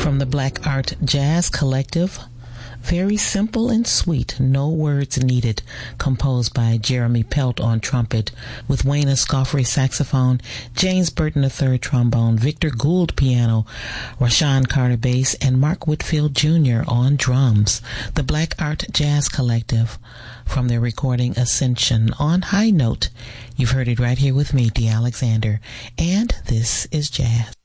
From the Black Art Jazz Collective, very simple and sweet, no words needed, composed by Jeremy Pelt on trumpet, with Wayne Escoffery saxophone, James Burton III trombone, Victor Gould piano, Rashawn Carter bass, and Mark Whitfield Jr. on drums. The Black Art Jazz Collective, from their recording Ascension on High Note. You've heard it right here with me, Dee Alexander, and this is Jazz.